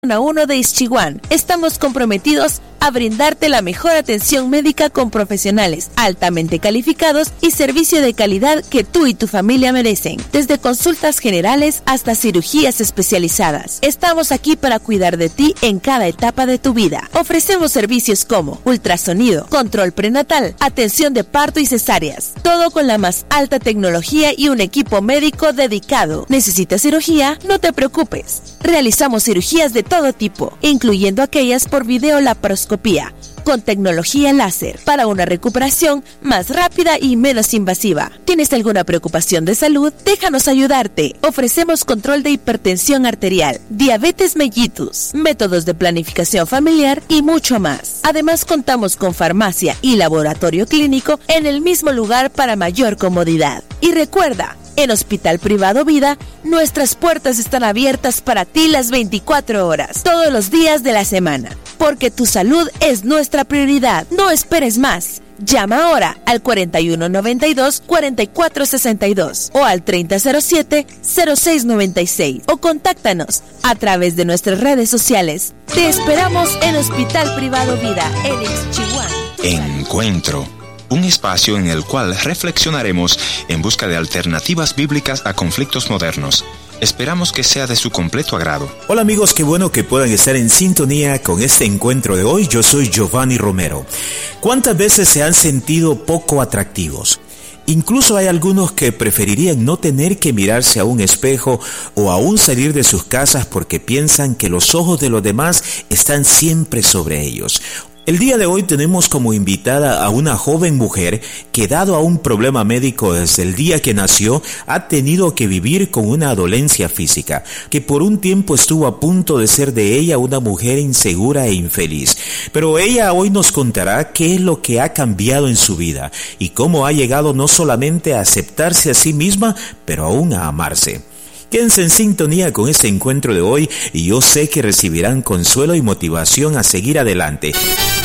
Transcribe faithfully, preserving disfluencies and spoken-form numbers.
A uno de Ischiguán. Estamos comprometidos a brindarte la mejor atención médica con profesionales altamente calificados y servicio de calidad que tú y tu familia merecen. Desde consultas generales hasta cirugías especializadas. Estamos aquí para cuidar de ti en cada etapa de tu vida. Ofrecemos servicios como ultrasonido, control prenatal, atención de parto y cesáreas. Todo con la más alta tecnología y un equipo médico dedicado. ¿Necesitas cirugía? No te preocupes. Realizamos cirugías de todo tipo, incluyendo aquellas por videolaparoscopía, con tecnología láser, para una recuperación más rápida y menos invasiva. ¿Tienes alguna preocupación de salud? Déjanos ayudarte. Ofrecemos control de hipertensión arterial, diabetes mellitus, métodos de planificación familiar y mucho más. Además, contamos con farmacia y laboratorio clínico en el mismo lugar para mayor comodidad. Y recuerda, en Hospital Privado Vida, nuestras puertas están abiertas para ti las veinticuatro horas, todos los días de la semana, porque tu salud es nuestra prioridad. No esperes más. Llama ahora al cuarenta y uno noventa y dos, cuarenta y cuatro sesenta y dos o al treinta cero siete, cero seis noventa y seis o contáctanos a través de nuestras redes sociales. Te esperamos en Hospital Privado Vida en Ischiguán. Encuentro. Un espacio en el cual reflexionaremos en busca de alternativas bíblicas a conflictos modernos. Esperamos que sea de su completo agrado. Hola amigos, qué bueno que puedan estar en sintonía con este encuentro de hoy. Yo soy Giovanni Romero. ¿Cuántas veces se han sentido poco atractivos? Incluso hay algunos que preferirían no tener que mirarse a un espejo o aún salir de sus casas porque piensan que los ojos de los demás están siempre sobre ellos. El día de hoy tenemos como invitada a una joven mujer que, dado a un problema médico desde el día que nació, ha tenido que vivir con una dolencia física, que por un tiempo estuvo a punto de ser de ella una mujer insegura e infeliz. Pero ella hoy nos contará qué es lo que ha cambiado en su vida y cómo ha llegado no solamente a aceptarse a sí misma, pero aún a amarse. Quédense en sintonía con este encuentro de hoy y yo sé que recibirán consuelo y motivación a seguir adelante.